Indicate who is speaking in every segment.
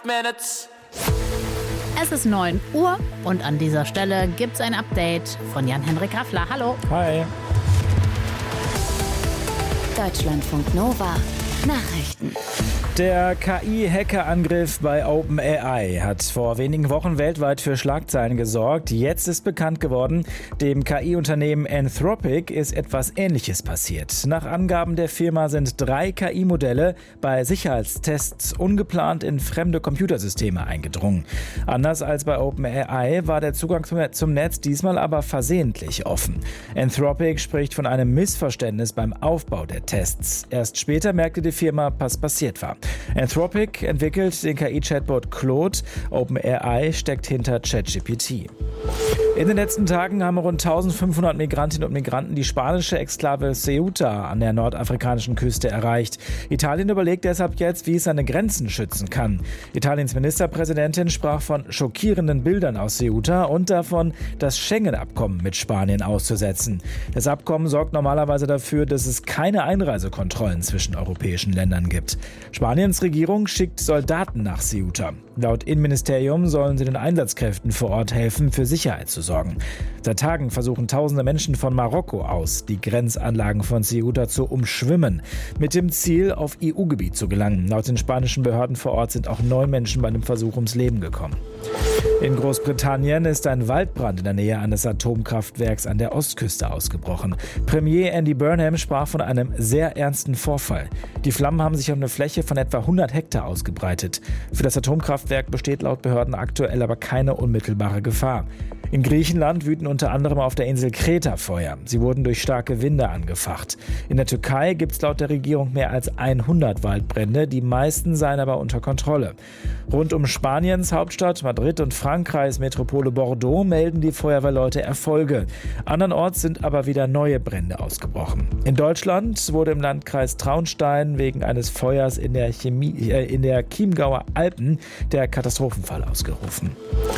Speaker 1: minutes.
Speaker 2: Es ist 9 Uhr und an dieser Stelle gibt's ein Update von Jan-Henrik Raffler. Hallo.
Speaker 3: Hi.
Speaker 4: Deutschlandfunk Nova. Nachrichten.
Speaker 3: Der KI-Hackerangriff bei OpenAI hat vor wenigen Wochen weltweit für Schlagzeilen gesorgt. Jetzt ist bekannt geworden, dem KI-Unternehmen Anthropic ist etwas Ähnliches passiert. Nach Angaben der Firma sind 3 KI-Modelle bei Sicherheitstests ungeplant in fremde Computersysteme eingedrungen. Anders als bei OpenAI war der Zugang zum Netz diesmal aber versehentlich offen. Anthropic spricht von einem Missverständnis beim Aufbau der Tests. Erst später merkte die Firma, was passiert war. Anthropic entwickelt den KI-Chatbot Claude. OpenAI steckt hinter ChatGPT. In den letzten Tagen haben rund 1500 Migrantinnen und Migranten die spanische Exklave Ceuta an der nordafrikanischen Küste erreicht. Italien überlegt deshalb jetzt, wie es seine Grenzen schützen kann. Italiens Ministerpräsidentin sprach von schockierenden Bildern aus Ceuta und davon, das Schengen-Abkommen mit Spanien auszusetzen. Das Abkommen sorgt normalerweise dafür, dass es keine Einreisekontrollen zwischen europäischen Ländern gibt. Spaniens Regierung schickt Soldaten nach Ceuta. Laut Innenministerium sollen sie den Einsatzkräften vor Ort helfen, für Sicherheit zu sorgen. Seit Tagen versuchen tausende Menschen von Marokko aus, die Grenzanlagen von Ceuta zu umschwimmen, mit dem Ziel, auf EU-Gebiet zu gelangen. Laut den spanischen Behörden vor Ort sind auch 9 Menschen bei dem Versuch ums Leben gekommen. In Großbritannien ist ein Waldbrand in der Nähe eines Atomkraftwerks an der Ostküste ausgebrochen. Premier Andy Burnham sprach von einem sehr ernsten Vorfall. Die Flammen haben sich auf eine Fläche von etwa 100 Hektar ausgebreitet. Für das Atomkraftwerk besteht laut Behörden aktuell aber keine unmittelbare Gefahr. In Griechenland wüten unter anderem auf der Insel Kreta Feuer. Sie wurden durch starke Winde angefacht. In der Türkei gibt es laut der Regierung mehr als 100 Waldbrände, die meisten seien aber unter Kontrolle. Rund um Spaniens Hauptstadt Madrid und Frankreichs Metropole Bordeaux melden die Feuerwehrleute Erfolge. Andernorts sind aber wieder neue Brände ausgebrochen. In Deutschland wurde im Landkreis Traunstein wegen eines Feuers in der Chiemgauer Alpen der Katastrophenfall ausgerufen.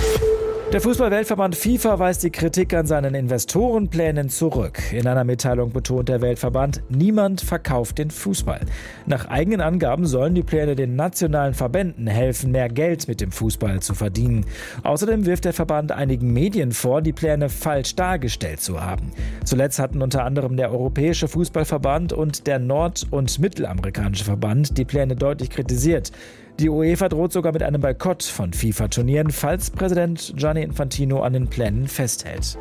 Speaker 3: Der Fußball-Weltverband FIFA weist die Kritik an seinen Investorenplänen zurück. In einer Mitteilung betont der Weltverband, niemand verkauft den Fußball. Nach eigenen Angaben sollen die Pläne den nationalen Verbänden helfen, mehr Geld mit dem Fußball zu verdienen. Außerdem wirft der Verband einigen Medien vor, die Pläne falsch dargestellt zu haben. Zuletzt hatten unter anderem der Europäische Fußballverband und der Nord- und Mittelamerikanische Verband die Pläne deutlich kritisiert. Die UEFA droht sogar mit einem Boykott von FIFA-Turnieren, falls Präsident Gianni Infantino an den Plänen festhält.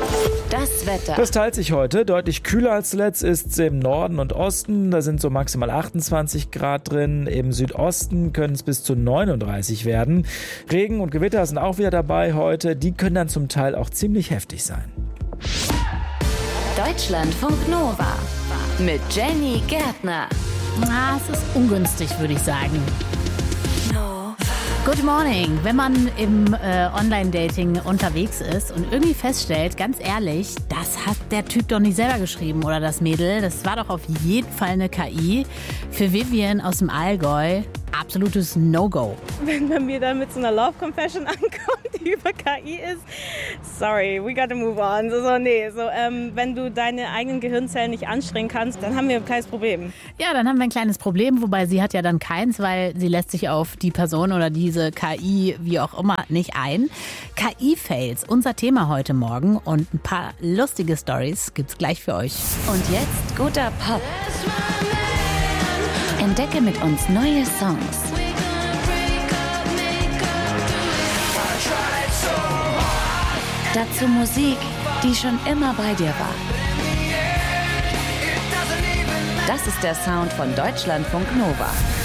Speaker 4: Das Wetter.
Speaker 3: Das teilt sich heute. Deutlich kühler als zuletzt ist es im Norden und Osten. Da sind so maximal 28 Grad drin. Im Südosten können es bis zu 39 werden. Regen und Gewitter sind auch wieder dabei heute. Die können dann zum Teil auch ziemlich heftig sein.
Speaker 4: Deutschlandfunk Nova mit Jenny Gärtner.
Speaker 2: Es ist ungünstig, würde ich sagen. Good morning. Wenn man im Online-Dating unterwegs ist und irgendwie feststellt, ganz ehrlich, das hat der Typ doch nicht selber geschrieben oder das Mädel, das war doch auf jeden Fall eine KI. Für Vivian aus dem Allgäu absolutes No-Go.
Speaker 5: Wenn man mir dann mit so einer Love-Confession ankommt, die über KI ist, sorry, we gotta move on. Wenn du deine eigenen Gehirnzellen nicht anstrengen kannst, dann haben wir ein kleines Problem.
Speaker 2: Ja, dann haben wir ein kleines Problem, wobei sie hat ja dann keins, weil sie lässt sich auf die Person oder diese KI, wie auch immer, nicht ein. KI-Fails, unser Thema heute Morgen und ein paar lustige Stories gibt's gleich für euch.
Speaker 4: Und jetzt guter Pop. Entdecke mit uns neue Songs. Dazu Musik, die schon immer bei dir war. Das ist der Sound von Deutschlandfunk Nova.